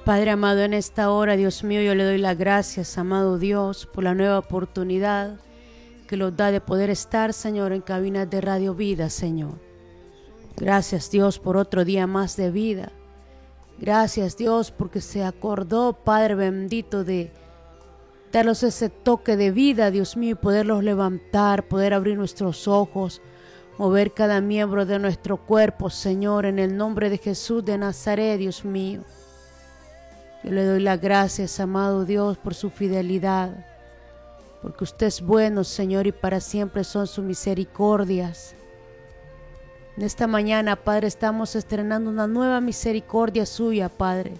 Padre amado, en esta hora, Dios mío, yo le doy las gracias, amado Dios, por la nueva oportunidad que nos da de poder estar, Señor, en cabinas de Radio Vida, Señor. Gracias, Dios, por otro día más de vida. Gracias, Dios, porque se acordó, Padre bendito, de darnos ese toque de vida, Dios mío, y poderlos levantar, poder abrir nuestros ojos, mover cada miembro de nuestro cuerpo, Señor, en el nombre de Jesús de Nazaret, Dios mío. Yo le doy las gracias, amado Dios, por su fidelidad, porque usted es bueno, Señor, y para siempre son sus misericordias. En esta mañana, Padre, estamos estrenando una nueva misericordia suya, Padre.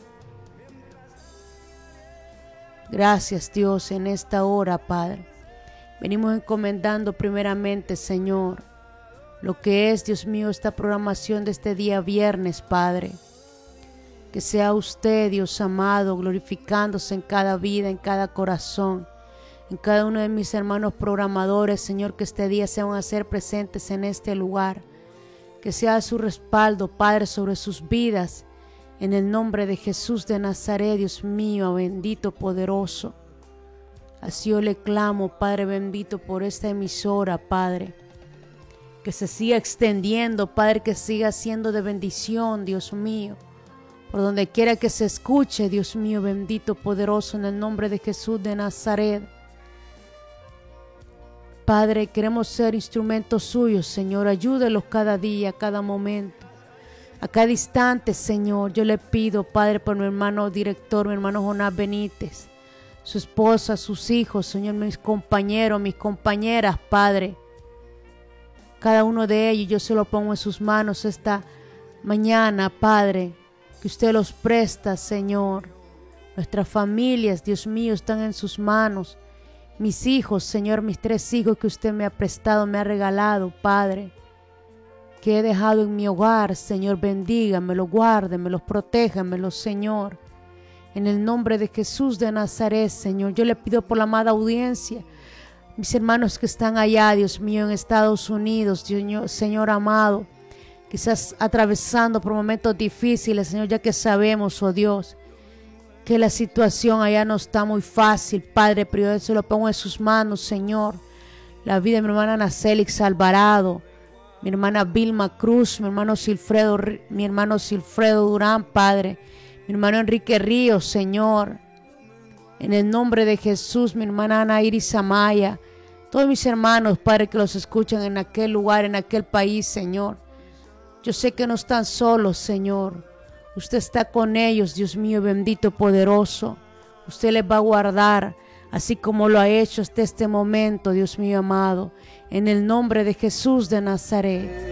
Gracias, Dios, en esta hora, Padre. Venimos encomendando primeramente, Señor, lo que es, Dios mío, esta programación de este día viernes, Padre. Que sea usted, Dios amado, glorificándose en cada vida, en cada corazón, en cada uno de mis hermanos programadores, Señor, que este día se van a hacer presentes en este lugar. Que sea su respaldo, Padre, sobre sus vidas, en el nombre de Jesús de Nazaret, Dios mío, bendito, poderoso. Así yo le clamo, Padre bendito, por esta emisora, Padre. Que se siga extendiendo, Padre, que siga siendo de bendición, Dios mío. Por donde quiera que se escuche, Dios mío, bendito, poderoso, en el nombre de Jesús de Nazaret. Padre, queremos ser instrumentos suyos, Señor. Ayúdelos cada día, cada momento, a cada instante, Señor. Yo le pido, Padre, por mi hermano director, mi hermano Jonás Benítez, su esposa, sus hijos, Señor, mis compañeros, mis compañeras, Padre. Cada uno de ellos yo se lo pongo en sus manos esta mañana, Padre. Que usted los presta, Señor. Nuestras familias, Dios mío, están en sus manos. Mis hijos, Señor, mis 3 hijos que usted me ha prestado, me ha regalado, Padre. Que he dejado en mi hogar, Señor, bendígamelos, guárdemelos, protéjamelos, Señor. En el nombre de Jesús de Nazaret, Señor, yo le pido por la amada audiencia, mis hermanos que están allá, Dios mío, en Estados Unidos, Dios, Señor amado, quizás atravesando por momentos difíciles, Señor, ya que sabemos, oh Dios, que la situación allá no está muy fácil, Padre, pero yo se lo pongo en sus manos, Señor. La vida de mi hermana Nacelix Alvarado, mi hermana Vilma Cruz, mi hermano Silfredo Durán, Padre, mi hermano Enrique Ríos, Señor. En el nombre de Jesús, mi hermana Ana Iris Amaya, todos mis hermanos, Padre, que los escuchan en aquel lugar, en aquel país, Señor. Yo sé que no están solos, Señor. Usted está con ellos, Dios mío, bendito, poderoso. Usted les va a guardar, así como lo ha hecho hasta este momento, Dios mío amado. En el nombre de Jesús de Nazaret.